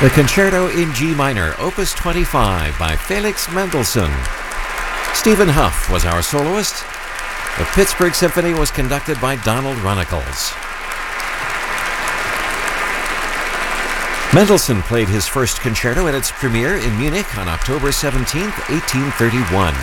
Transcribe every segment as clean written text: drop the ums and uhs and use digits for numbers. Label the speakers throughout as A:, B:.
A: The Concerto in G minor, Opus 25 by Felix Mendelssohn. Stephen Huff was our soloist. The Pittsburgh Symphony was conducted by Donald Runnicles. Mendelssohn played his first concerto at its premiere in Munich on October 17, 1831.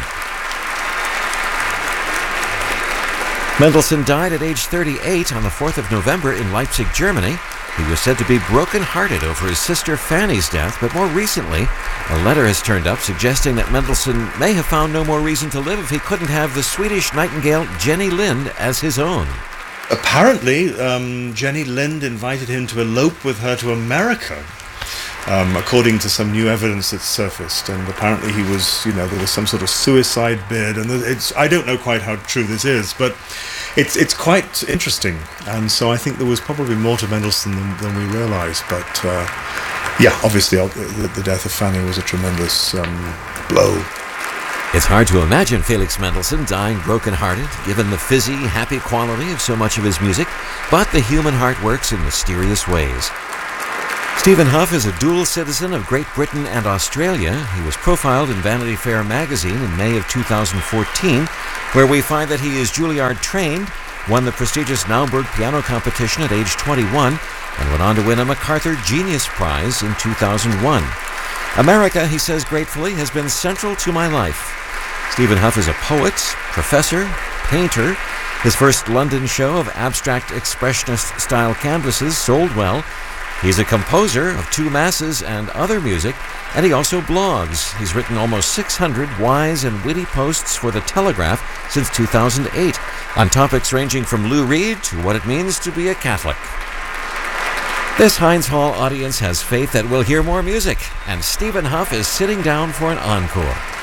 A: Mendelssohn died at age 38 on the 4th of November in Leipzig, Germany. He was said to be broken-hearted over his sister Fanny's death, but more recently, a letter has turned up suggesting that Mendelssohn may have found no more reason to live if he couldn't have the Swedish nightingale Jenny Lind as his own.
B: Apparently, Jenny Lind invited him to elope with her to America, according to some new evidence that's surfaced. And apparently he was, there was some sort of suicide bid. And I don't know quite how true this is, but it's quite interesting. And so I think there was probably more to Mendelssohn than we realized. But obviously the death of Fanny was a tremendous blow.
A: It's hard to imagine Felix Mendelssohn dying broken-hearted, given the fizzy, happy quality of so much of his music, but the human heart works in mysterious ways. Stephen Huff is a dual citizen of Great Britain and Australia. He was profiled in Vanity Fair magazine in May of 2014, where we find that he is Juilliard-trained, won the prestigious Naumburg piano competition at age 21, and went on to win a MacArthur Genius Prize in 2001. America, he says gratefully, has been central to my life. Stephen Huff is a poet, professor, painter. His first London show of abstract expressionist-style canvases sold well. He's a composer of 2 masses and other music, and he also blogs. He's written almost 600 wise and witty posts for The Telegraph since 2008, on topics ranging from Lou Reed to what it means to be a Catholic. This Heinz Hall audience has faith that we'll hear more music, and Stephen Huff is sitting down for an encore.